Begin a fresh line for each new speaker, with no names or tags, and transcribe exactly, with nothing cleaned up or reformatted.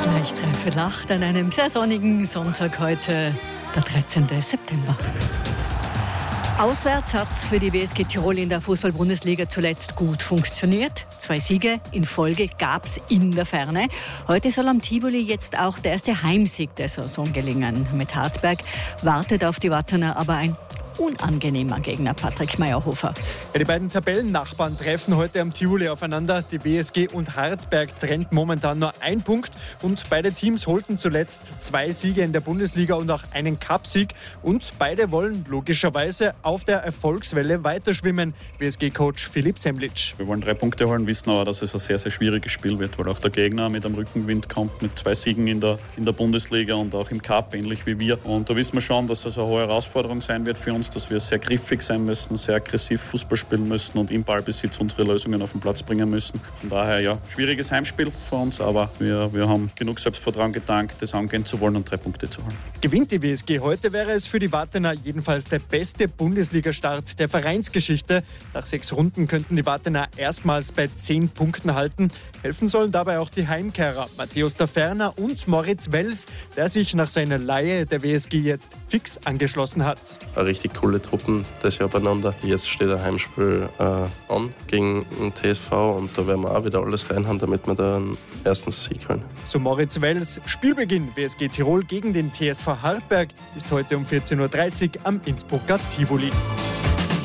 Gleich dreiviertel acht an einem sehr sonnigen Sonntag heute, der dreizehnten September. Auswärts hat es für die W S G Tirol in der Fußball-Bundesliga zuletzt gut funktioniert. Zwei Siege in Folge gab es in der Ferne. Heute soll am Tivoli jetzt auch der erste Heimsieg der Saison gelingen. Mit Hartberg wartet auf die Wattener aber ein unangenehmer Gegner, Patrick Mayerhofer.
Ja, die beiden Tabellennachbarn treffen heute am Tivoli aufeinander. Die W S G und Hartberg trennt momentan nur ein Punkt. Und beide Teams holten zuletzt zwei Siege in der Bundesliga und auch einen Cupsieg. Und beide wollen logischerweise auf der Erfolgswelle weiterschwimmen. W S G-Coach Philipp Semlitsch.
Wir wollen drei Punkte holen, wissen aber, dass es ein sehr, sehr schwieriges Spiel wird, weil auch der Gegner mit einem Rückenwind kommt, mit zwei Siegen in der, in der Bundesliga und auch im Cup, ähnlich wie wir. Und da wissen wir schon, dass es eine hohe Herausforderung sein wird für uns, dass wir sehr griffig sein müssen, sehr aggressiv Fußball spielen müssen und im Ballbesitz unsere Lösungen auf den Platz bringen müssen. Von daher, ja, schwieriges Heimspiel für uns, aber wir, wir haben genug Selbstvertrauen getankt, das angehen zu wollen und drei Punkte zu holen.
Gewinnt die W S G heute, wäre es für die Wattener jedenfalls der beste Bundesliga-Start der Vereinsgeschichte. Nach sechs Runden könnten die Wattener erstmals bei zehn Punkten halten. Helfen sollen dabei auch die Heimkehrer Matthäus Daferner und Moritz Wels, der sich nach seiner Leihe der W S G jetzt fix angeschlossen hat.
Eine richtig coole Truppen das Jahr beieinander. Jetzt steht ein Heimspiel äh, an gegen den T S V und da werden wir auch wieder alles reinhauen, damit wir da einen ersten Sieg holen.
So Moritz Wels. Spielbeginn W S G Tirol gegen den T S V Hartberg ist heute um vierzehn Uhr dreißig am Innsbrucker Tivoli.